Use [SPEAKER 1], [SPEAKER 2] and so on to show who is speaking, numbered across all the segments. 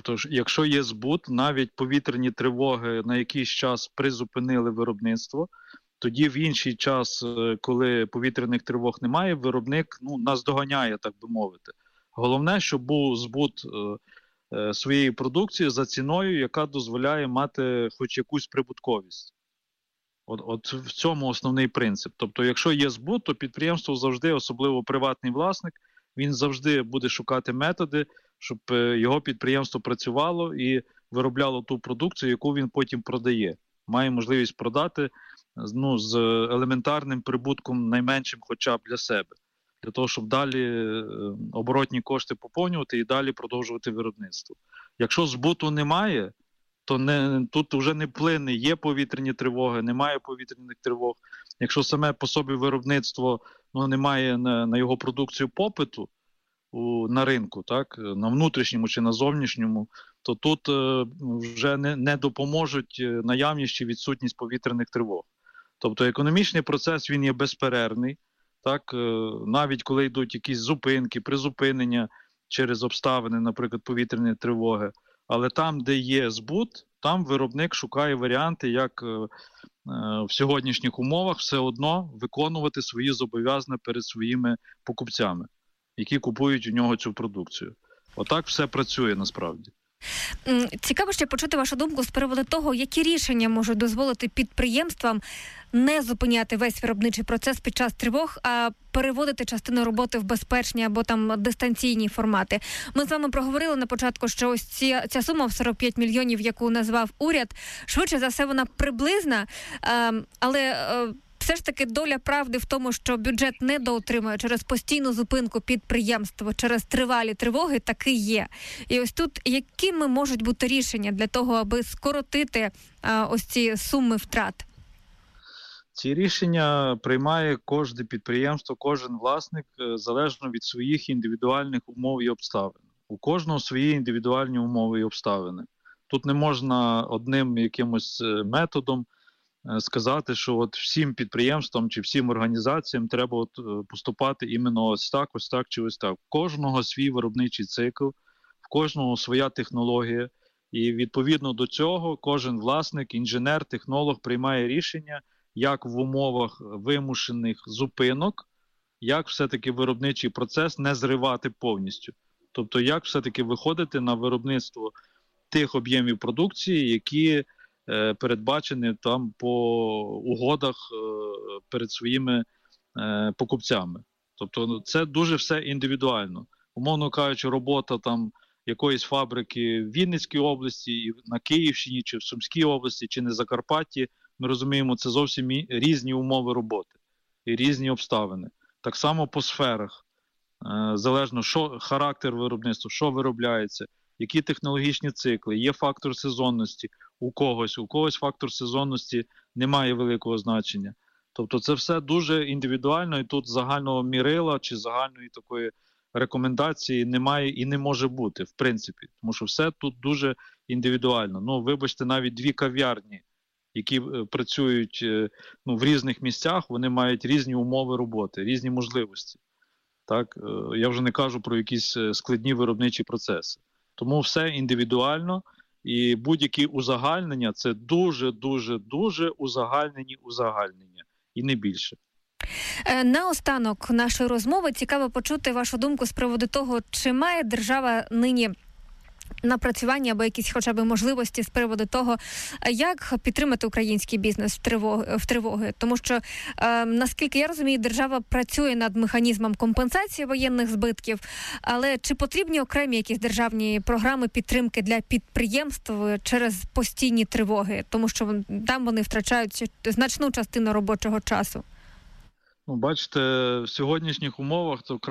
[SPEAKER 1] Тобто, якщо є збут, навіть повітряні тривоги на якийсь час призупинили виробництво, тоді в інший час, коли повітряних тривог немає, виробник нас доганяє, так би мовити. Головне, щоб був збут своєї продукції за ціною, яка дозволяє мати хоч якусь прибутковість. От в цьому основний принцип. Тобто, якщо є збут, то підприємство завжди, особливо приватний власник, він завжди буде шукати методи, щоб його підприємство працювало і виробляло ту продукцію, яку він потім продає. Має можливість продати з елементарним прибутком, найменшим хоча б для себе. Для того, щоб далі оборотні кошти поповнювати і далі продовжувати виробництво. Якщо збуту немає, то тут вже не вплине, є повітряні тривоги, немає повітряних тривог. Якщо саме по собі виробництво немає на його продукцію попиту на ринку, так, на внутрішньому чи на зовнішньому, то тут вже не допоможуть наявність чи відсутність повітряних тривог. Тобто економічний процес, він є безперервний. Так, навіть коли йдуть якісь зупинки, призупинення через обставини, наприклад, повітряної тривоги, але там, де є збут, там виробник шукає варіанти, як в сьогоднішніх умовах все одно виконувати свої зобов'язання перед своїми покупцями, які купують у нього цю продукцію. Отак все працює насправді.
[SPEAKER 2] Цікаво ще почути вашу думку з приводу того, які рішення можуть дозволити підприємствам не зупиняти весь виробничий процес під час тривог, а переводити частину роботи в безпечні або там дистанційні формати. Ми з вами проговорили на початку, що ось ця сума в 45 мільйонів, яку назвав уряд, швидше за все вона приблизна, але все ж таки доля правди в тому, що бюджет недоотримує через постійну зупинку підприємства, через тривалі тривоги, таки є. І ось тут якими можуть бути рішення для того, аби скоротити ось ці суми втрат?
[SPEAKER 1] Ці рішення приймає кожне підприємство, кожен власник, залежно від своїх індивідуальних умов і обставин. У кожного свої індивідуальні умови і обставини. Тут не можна одним якимось методом сказати, що от всім підприємствам чи всім організаціям треба поступати іменно ось так чи ось так. В кожного свій виробничий цикл, в кожного своя технологія. І відповідно до цього кожен власник, інженер, технолог приймає рішення, як в умовах вимушених зупинок, як все-таки виробничий процес не зривати повністю. Тобто, як все-таки виходити на виробництво тих об'ємів продукції, які передбачені там по угодах перед своїми покупцями. Тобто це дуже все індивідуально. Умовно кажучи, робота там якоїсь фабрики в Вінницькій області, і на Київщині, чи в Сумській області, чи на Закарпатті, ми розуміємо, це зовсім різні умови роботи і різні обставини. Так само по сферах. Залежно, що характер виробництва, що виробляється, які технологічні цикли, є фактор сезонності у когось фактор сезонності не має великого значення. Тобто це все дуже індивідуально, і тут загального мірила чи загальної такої рекомендації немає і не може бути, в принципі. Тому що все тут дуже індивідуально. Вибачте, навіть дві кав'ярні, які працюють в різних місцях, вони мають різні умови роботи, різні можливості. Так? Я вже не кажу про якісь складні виробничі процеси. Тому все індивідуально, і будь-які узагальнення – це дуже узагальнення, і не більше.
[SPEAKER 2] Наостанок нашої розмови цікаво почути вашу думку з приводу того, чи має держава нині напрацювання або якісь хоча б можливості з приводу того, як підтримати український бізнес в тривоги. Тому що, наскільки я розумію, держава працює над механізмом компенсації воєнних збитків, але чи потрібні окремі якісь державні програми підтримки для підприємств через постійні тривоги? Тому що там вони втрачають значну частину робочого часу.
[SPEAKER 1] Бачите, в сьогоднішніх умовах то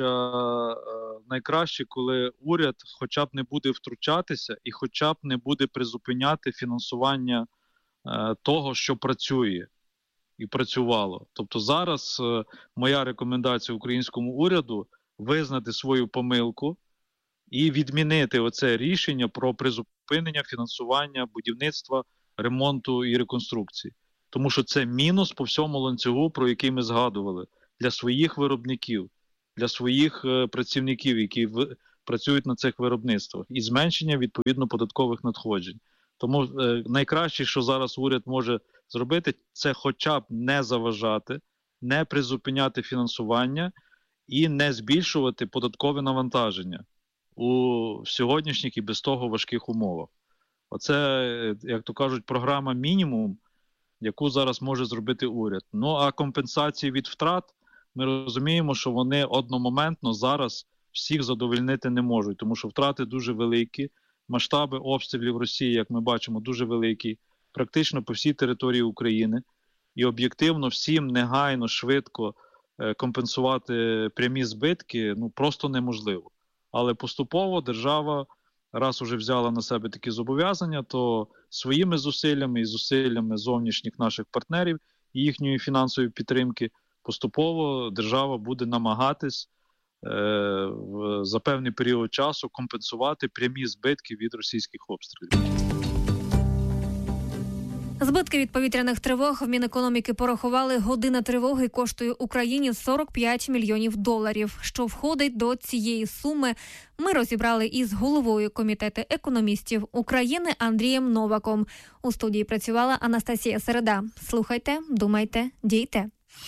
[SPEAKER 1] найкраще, коли уряд хоча б не буде втручатися і хоча б не буде призупиняти фінансування того, що працює і працювало. Тобто зараз моя рекомендація українському уряду визнати свою помилку і відмінити оце рішення про призупинення фінансування будівництва, ремонту і реконструкції. Тому що це мінус по всьому ланцюгу, про який ми згадували, для своїх виробників, для своїх працівників, які працюють на цих виробництвах, і зменшення, відповідно, податкових надходжень. Тому найкраще, що зараз уряд може зробити, це хоча б не заважати, не призупиняти фінансування і не збільшувати податкове навантаження у сьогоднішніх і без того важких умовах. Оце, як то кажуть, програма мінімум, яку зараз може зробити уряд. Ну, а компенсації від втрат, ми розуміємо, що вони одномоментно зараз всіх задовольнити не можуть, тому що втрати дуже великі, масштаби обстрілів Росії, як ми бачимо, дуже великі, практично по всій території України. І об'єктивно всім негайно, швидко компенсувати прямі збитки просто неможливо. Але поступово держава, раз уже взяла на себе такі зобов'язання, то своїми зусиллями і зусиллями зовнішніх наших партнерів і їхньої фінансової підтримки поступово держава буде намагатись за певний період часу компенсувати прямі збитки від російських обстрілів.
[SPEAKER 2] Збитки від повітряних тривог в Мінекономіки порахували. Година тривоги коштує Україні 45 мільйонів доларів. Що входить до цієї суми, ми розібрали із головою Комітету економістів України Андрієм Новаком. У студії працювала Анастасія Середа. Слухайте, думайте, дійте.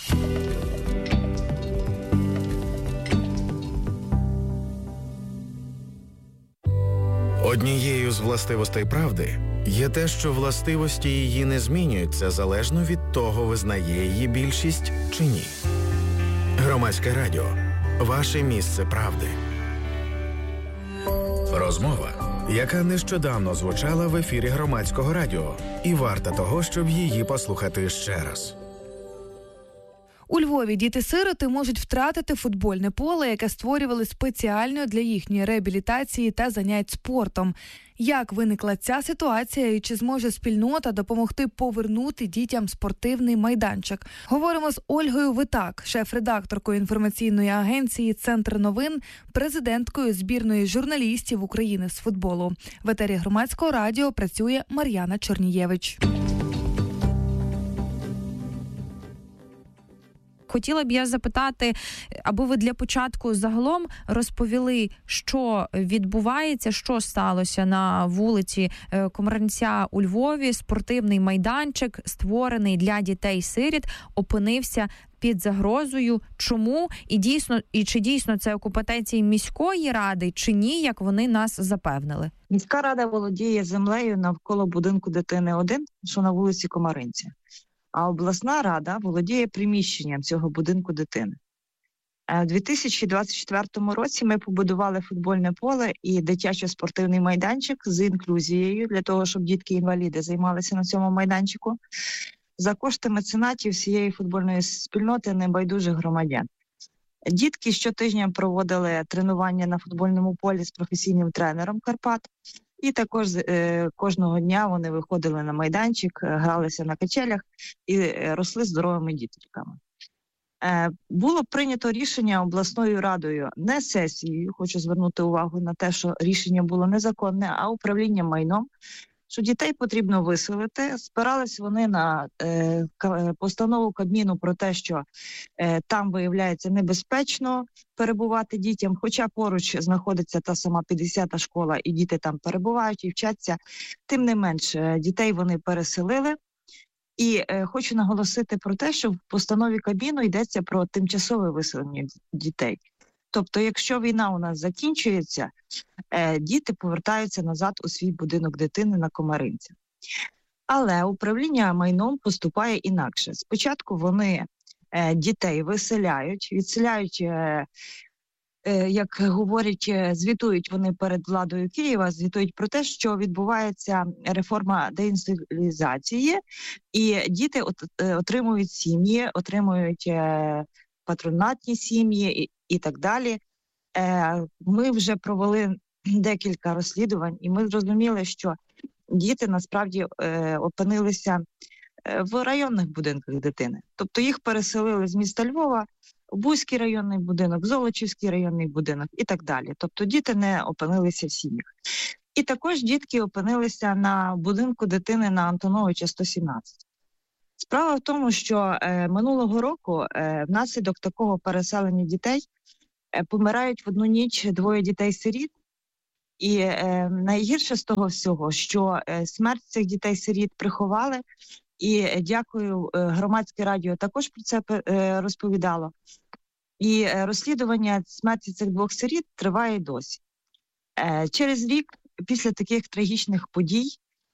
[SPEAKER 3] Однією з властивостей правди є те, що властивості її не змінюються залежно від того, визнає її більшість чи ні. Громадське радіо – ваше місце правди. Розмова, яка нещодавно звучала в ефірі Громадського радіо, і варта того, щоб її послухати ще раз.
[SPEAKER 4] У Львові діти-сироти можуть втратити футбольне поле, яке створювали спеціально для їхньої реабілітації та занять спортом. Як виникла ця ситуація і чи зможе спільнота допомогти повернути дітям спортивний майданчик? Говоримо з Ольгою Витак, шеф-редакторкою інформаційної агенції «Центр новин», президенткою збірної журналістів України з футболу. В етері Громадського радіо працює Мар'яна Чернієвич.
[SPEAKER 5] Хотіла б я запитати, аби ви для початку загалом розповіли, що відбувається, що сталося на вулиці Комарниця у Львові. Спортивний майданчик, створений для дітей-сиріт, опинився під загрозою. Чому? І чи дійсно це у компетенції міської ради, чи ні, як вони нас запевнили?
[SPEAKER 6] Міська рада володіє землею навколо будинку дитини 1, що на вулиці Комаринця. А обласна рада володіє приміщенням цього будинку дитини. У 2024 році ми побудували футбольне поле і дитячо-спортивний майданчик з інклюзією, для того, щоб дітки-інваліди займалися на цьому майданчику, за кошти меценатів всієї футбольної спільноти небайдужих громадян. Дітки щотижня проводили тренування на футбольному полі з професійним тренером Карпат. І також кожного дня вони виходили на майданчик, гралися на качелях і росли здоровими діточками. Було прийнято рішення обласною радою, не сесією, хочу звернути увагу на те, що рішення було незаконне, а управлінням майном, що дітей потрібно виселити. Спирались вони на постанову Кабміну про те, що там, виявляється, небезпечно перебувати дітям, хоча поруч знаходиться та сама 50-та школа, і діти там перебувають і вчаться. Тим не менш, дітей вони переселили. І хочу наголосити про те, що в постанові Кабміну йдеться про тимчасове виселення дітей. Тобто, якщо війна у нас закінчується, діти повертаються назад у свій будинок дитини на Комаринця. Але управління майном поступає інакше. Спочатку вони дітей виселяють, відселяють, як говорять, звітують вони перед владою Києва, звітують про те, що відбувається реформа деінституалізації, і діти отримують сім'ї, отримують патронатні сім'ї і так далі. Ми вже провели декілька розслідувань, і ми зрозуміли, що діти насправді опинилися в районних будинках дитини. Тобто їх переселили з міста Львова в Буський районний будинок, Золочівський районний будинок і так далі. Тобто діти не опинилися в сім'ях. І також дітки опинилися на будинку дитини на Антоновича 117. Справа в тому, що минулого року внаслідок такого переселення дітей помирають в одну ніч 2 дітей-сиріт. І найгірше з того всього, що смерть цих дітей-сиріт приховали, і дякую, громадське радіо також про це розповідало. І розслідування смерті цих 2 сиріт триває досі. Через рік після таких трагічних подій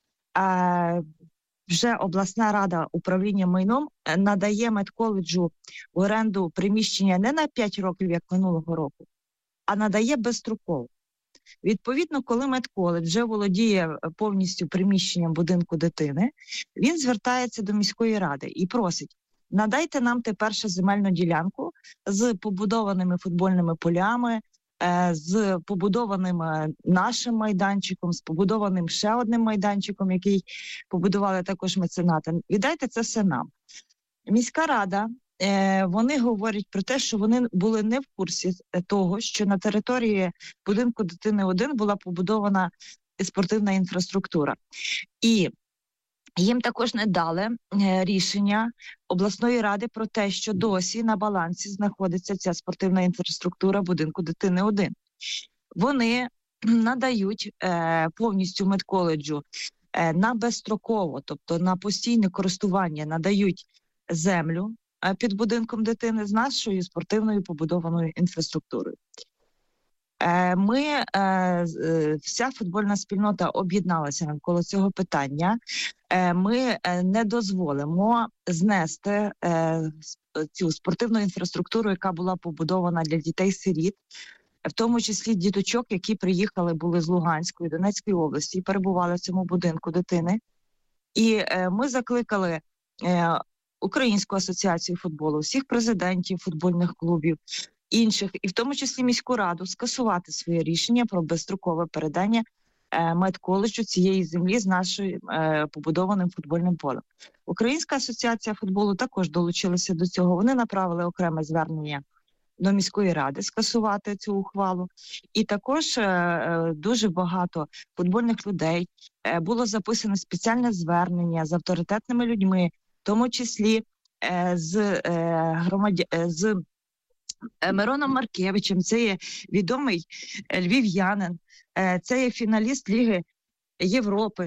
[SPEAKER 6] вже обласна рада управління майном надає медколеджу в оренду приміщення не на 5 років, як минулого року, а надає безстроково. Відповідно, коли медколедж вже володіє повністю приміщенням будинку дитини, він звертається до міської ради і просить: надайте нам тепер ще земельну ділянку з побудованими футбольними полями, з побудованим нашим майданчиком, з побудованим ще одним майданчиком, який побудували також меценати. Віддайте це все нам. Міська рада, вони говорять про те, що вони були не в курсі того, що на території будинку дитини 1 була побудована спортивна інфраструктура. І їм також не дали рішення обласної ради про те, що досі на балансі знаходиться ця спортивна інфраструктура будинку дитини 1. Вони надають повністю медколеджу на безстроково, тобто на постійне користування, надають землю під будинком дитини з нашою спортивною побудованою інфраструктурою. Вся футбольна спільнота об'єдналася навколо цього питання. Ми не дозволимо знести цю спортивну інфраструктуру, яка була побудована для дітей-сиріт, в тому числі діточок, які приїхали, були з Луганської, Донецької області і перебували в цьому будинку дитини. І ми закликали Українську асоціацію футболу, всіх президентів футбольних клубів, інших, і в тому числі міську раду, скасувати своє рішення про безстрокове передання медколеджу цієї землі з нашим побудованим футбольним полем. Українська асоціація футболу також долучилася до цього. Вони направили окреме звернення до міської ради скасувати цю ухвалу. І також дуже багато футбольних людей було записано спеціальне звернення з авторитетними людьми, в тому числі з Мироном Маркевичем. Це є відомий львів'янин, це є фіналіст Ліги Європи.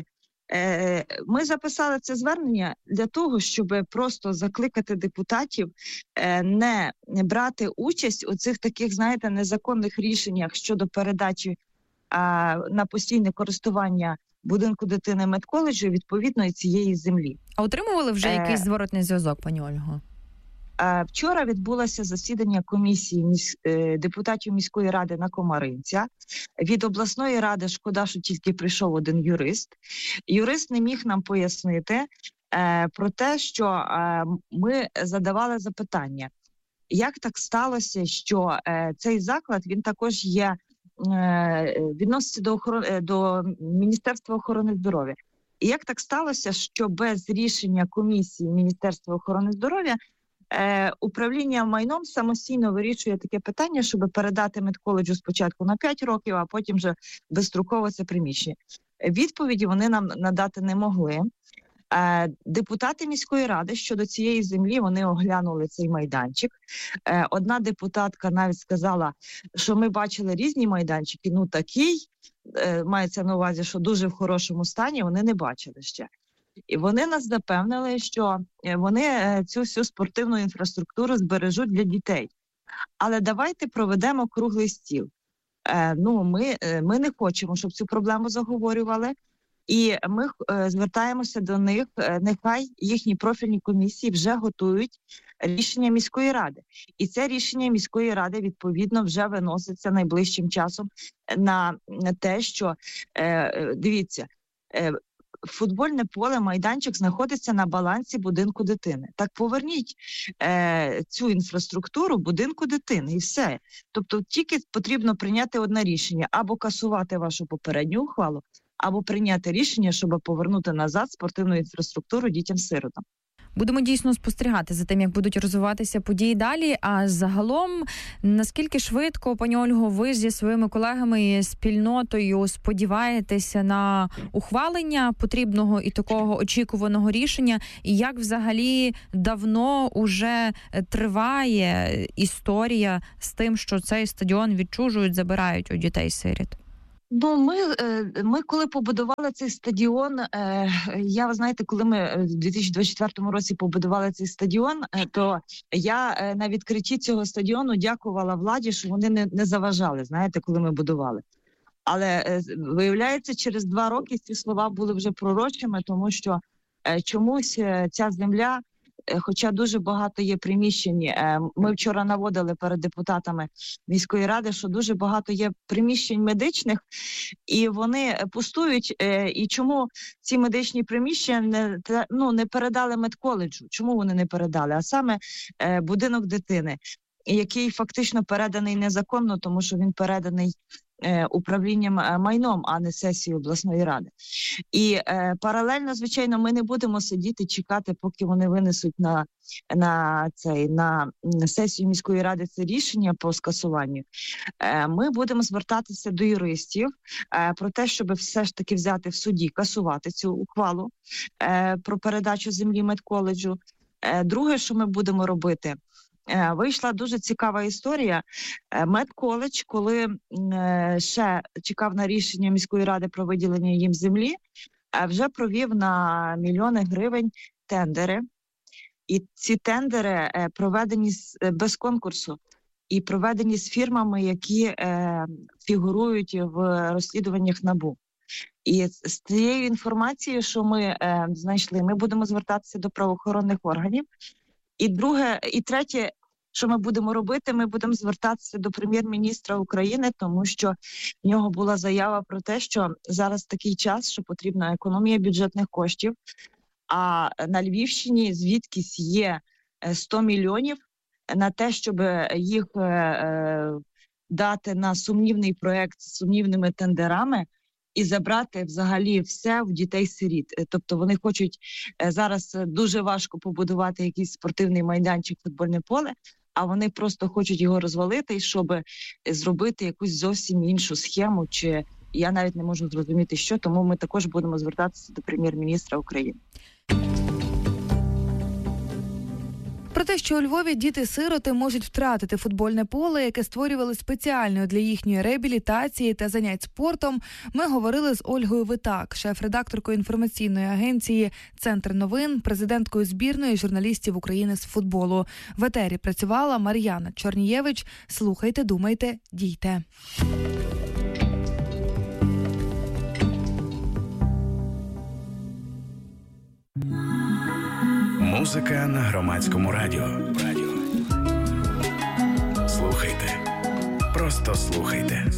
[SPEAKER 6] Ми записали це звернення для того, щоб просто закликати депутатів не брати участь у цих таких, знаєте, незаконних рішеннях щодо передачі на постійне користування будинку дитини медколеджу відповідної цієї землі.
[SPEAKER 5] А отримували вже якийсь зворотний зв'язок, пані Ольго?
[SPEAKER 6] Вчора відбулося засідання комісії депутатів міської ради на Комаринця. Від обласної ради шкода, що тільки прийшов один юрист. Юрист не міг нам пояснити про те, що ми задавали запитання. Як так сталося, що цей заклад, він також є, відноситься до Міністерства охорони здоров'я. І як так сталося, що без рішення комісії Міністерства охорони здоров'я управління майном самостійно вирішує таке питання, щоб передати медколеджу спочатку на 5 років, а потім вже безстроково це приміщення. Відповіді вони нам надати не могли. Депутати міської ради щодо цієї землі, вони оглянули цей майданчик. Одна депутатка навіть сказала, що ми бачили різні майданчики, ну такий, мається на увазі, що дуже в хорошому стані, вони не бачили ще. І вони нас запевнили, що вони цю всю спортивну інфраструктуру збережуть для дітей. Але давайте проведемо круглий стіл. Ми не хочемо, щоб цю проблему заговорювали. І ми звертаємося до них, нехай їхні профільні комісії вже готують рішення міської ради. І це рішення міської ради, відповідно, вже виноситься найближчим часом на те, що, дивіться, футбольне поле, майданчик знаходиться на балансі будинку дитини. Так поверніть цю інфраструктуру будинку дитини і все. Тобто тільки потрібно прийняти одне рішення: або касувати вашу попередню ухвалу, або прийняти рішення, щоб повернути назад спортивну інфраструктуру дітям-сиротам.
[SPEAKER 5] Будемо дійсно спостерігати за тим, як будуть розвиватися події далі. А загалом, наскільки швидко, пані Ольго, ви зі своїми колегами і спільнотою сподіваєтеся на ухвалення потрібного і такого очікуваного рішення? І як взагалі давно уже триває історія з тим, що цей стадіон відчужують, забирають у дітей-сиріт?
[SPEAKER 6] Ну, ми коли побудували цей стадіон, коли ми в 2024 році побудували цей стадіон, то я на відкритті цього стадіону дякувала владі, що вони не заважали, коли ми будували. Але виявляється, через 2 роки ці слова були вже пророчими, тому що чомусь ця земля, хоча дуже багато є приміщень, ми вчора наводили перед депутатами міської ради, що дуже багато є приміщень медичних, і вони пустують. І чому ці медичні приміщення не передали медколеджу? Чому вони не передали? А саме будинок дитини, який фактично переданий незаконно, тому що він переданий управлінням майном, а не сесією обласної ради. І паралельно, звичайно, ми не будемо сидіти, чекати, поки вони винесуть на сесію міської ради це рішення по скасуванню. Ми будемо звертатися до юристів про те, щоб все ж таки взяти в суді, касувати цю ухвалу про передачу землі медколеджу. Друге, що ми будемо робити, вийшла дуже цікава історія. Медколедж, коли ще чекав на рішення міської ради про виділення їм землі, вже провів на мільйони гривень тендери. І ці тендери проведені без конкурсу і проведені з фірмами, які фігурують в розслідуваннях НАБУ. І з цією інформацією, що ми знайшли, ми будемо звертатися до правоохоронних органів. І друге, і третє, що ми будемо робити, ми будемо звертатися до прем'єр-міністра України, тому що в нього була заява про те, що зараз такий час, що потрібна економія бюджетних коштів, а на Львівщині звідкись є 100 мільйонів на те, щоб їх дати на сумнівний проєкт з сумнівними тендерами, і забрати взагалі все в дітей-сиріт. Тобто вони хочуть, зараз дуже важко побудувати якийсь спортивний майданчик, футбольне поле, а вони просто хочуть його розвалити, щоб зробити якусь зовсім іншу схему, чи я навіть не можу зрозуміти, що, тому ми також будемо звертатися до прем'єр-міністра України.
[SPEAKER 4] Про те, що у Львові діти-сироти можуть втратити футбольне поле, яке створювали спеціально для їхньої реабілітації та занять спортом, ми говорили з Ольгою Витак, шеф-редакторкою інформаційної агенції «Центр новин», президенткою збірної журналістів України з футболу. В етері працювала Мар'яна Чорнієвич. Слухайте, думайте, дійте.
[SPEAKER 3] Музика на Громадському радіо. Слухайте. Просто слухайте.